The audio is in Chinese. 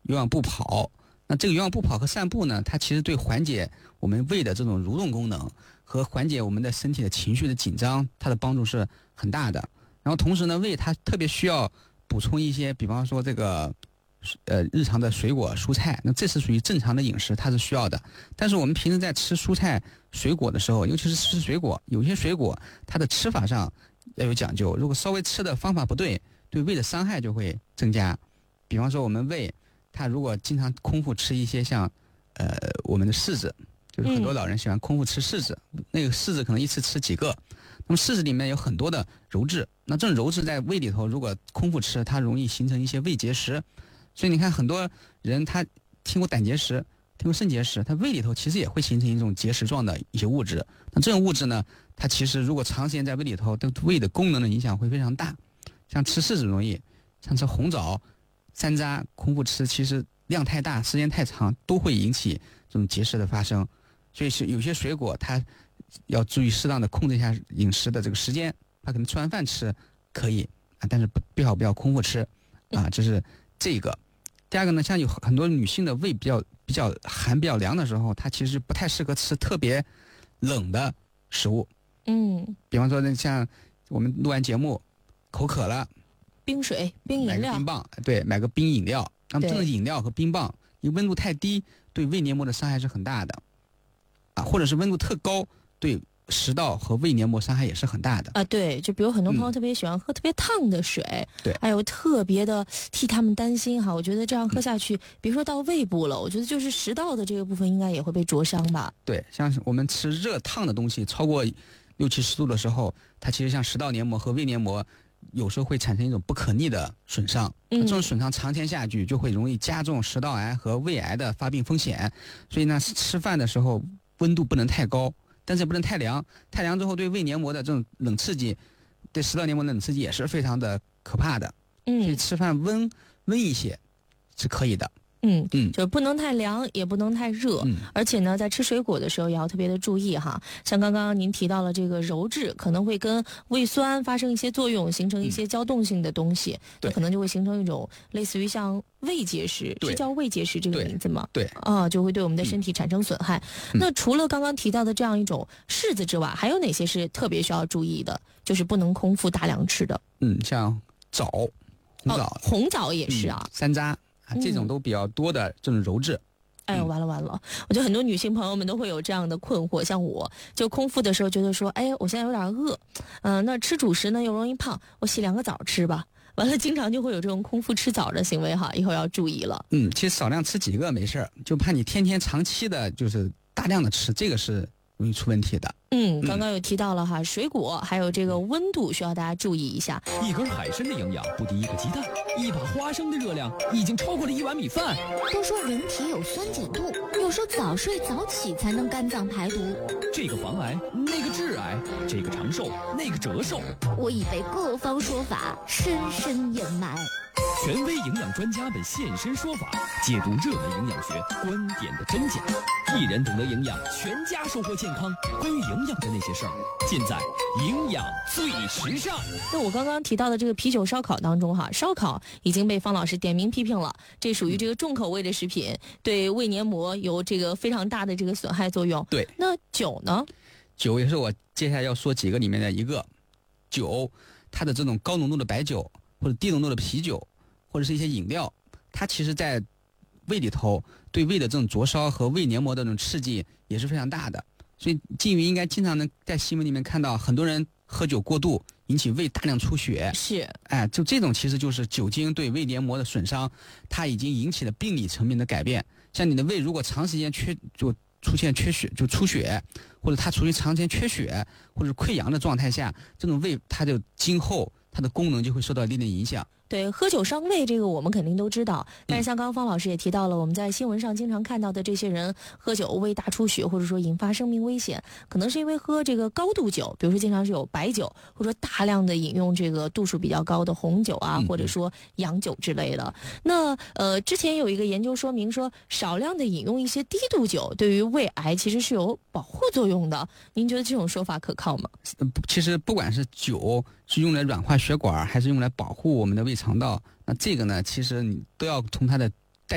有氧步跑。那这个有氧步跑和散步呢，它其实对缓解我们胃的这种蠕动功能和缓解我们的身体的情绪的紧张，它的帮助是很大的。然后同时呢，胃它特别需要补充一些，比方说这个日常的水果蔬菜，那这是属于正常的饮食，它是需要的。但是我们平时在吃蔬菜水果的时候，尤其是吃水果，有些水果它的吃法上要有讲究，如果稍微吃的方法不对，对胃的伤害就会增加。比方说我们胃它如果经常空腹吃一些像我们的柿子，就是很多老人喜欢空腹吃柿子，那个柿子可能一次吃几个，那么柿子里面有很多的鞣质，那这种鞣质在胃里头如果空腹吃，它容易形成一些胃结石。所以你看很多人他听过胆结石，听过肾结石，他胃里头其实也会形成一种结石状的一些物质。那这种物质呢，它其实如果长时间在胃里头，对胃的功能的影响会非常大。像吃柿子容易，像吃红枣、山楂，空腹吃其实量太大，时间太长，都会引起这种结石的发生。所以是有些水果它要注意适当的控制一下饮食的这个时间，它可能吃完饭吃可以啊，但是不要空腹吃啊，这是这个。第二个呢，像有很多女性的胃比较寒、比较凉的时候，她其实不太适合吃特别冷的食物。比方说呢，像我们录完节目口渴了， 冰水、冰饮料， 买个冰棒，对，买个冰饮料。那么这种饮料和冰棒，因为温度太低，对胃黏膜的伤害是很大的啊，或者是温度特高，对食道和胃黏膜伤害也是很大的啊。对，就比如很多朋友特别喜欢喝特别烫的水， 对， 哎呦，特别的替他们担心哈。我觉得这样喝下去，别说到胃部了，我觉得就是食道的这个部分应该也会被灼伤吧。 对，像我们吃热烫的东西超过60-70度的时候，它其实像食道黏膜和胃黏膜有时候会产生一种不可逆的损伤，这种损伤长天下去就会容易加重食道癌和胃癌的发病风险。所以呢，吃饭的时候温度不能太高，但是也不能太凉，太凉之后对胃黏膜的这种冷刺激，对食道黏膜的冷刺激也是非常的可怕的。所以吃饭温一些是可以的。 就是不能太凉，也不能太热，而且呢，在吃水果的时候也要特别的注意哈。像刚刚您提到了这个鞣质，可能会跟胃酸发生一些作用，形成一些胶动性的东西，那可能就会形成一种类似于像胃结石，是叫胃结石这个名字吗？ 对， 啊，就会对我们的身体产生损害。那除了刚刚提到的这样一种柿子之外，还有哪些是特别需要注意的？就是不能空腹大量吃的。 像枣、红枣， 红枣也是啊， 山楂。这种都比较多的这种鞣质。 哎呦，完了！我觉得很多女性朋友们都会有这样的困惑，像我就空腹的时候觉得说，哎，我现在有点饿，那吃主食呢又容易胖，我洗2个枣吃吧。完了，经常就会有这种空腹吃枣的行为哈，以后要注意了。 其实少量吃几个没事儿，就怕你天天长期的就是大量的吃，这个是容易出问题的。 刚刚有提到了哈，水果还有这个温度需要大家注意一下。 一根海参的营养不敌1个鸡蛋，一把花生的热量已经超过了1碗米饭。 都说人体有酸碱度，又说早睡早起才能肝脏排毒。 这个防癌，那个致癌，这个长寿，那个折寿。 我已被各方说法深深掩埋。 权威营养专家们现身说法，解读热门营养学观点的真假。一人懂得营养，全家收获健康。关于营养的那些事儿，尽在营养最时尚。 那我刚刚提到的这个啤酒烧烤当中哈，烧烤已经被方老师点名批评了，这属于这个重口味的食品，对胃黏膜有这个非常大的这个损害作用。 对， 那酒呢？ 酒也是我接下来要说几个里面的一个。酒，它的这种高浓度的白酒或者低浓度的啤酒，或者是一些饮料，它其实在胃里头对胃的这种灼烧和胃黏膜的这种刺激也是非常大的。所以静瑜应该经常能在新闻里面看到很多人喝酒过度引起胃大量出血。 是， 就这种其实就是酒精对胃黏膜的损伤，它已经引起了病理层面的改变。像你的胃如果长时间出现缺血，就出血，或者它处于长时间缺血或者溃疡的状态下，这种胃它就今后它的功能就会受到一定的影响。 对，喝酒伤胃这个我们肯定都知道，但是像刚刚方老师也提到了，我们在新闻上经常看到的这些人喝酒胃大出血，或者说引发生命危险，可能是因为喝这个高度酒，比如说经常是有白酒，或者说大量的饮用这个度数比较高的红酒啊，或者说洋酒之类的。那之前有一个研究说明说，少量的饮用一些低度酒对于胃癌其实是有保护作用的。您觉得这种说法可靠吗？ 其实不管是酒是用来软化血管还是用来保护我们的胃肠道，那这个呢其实你都要从它的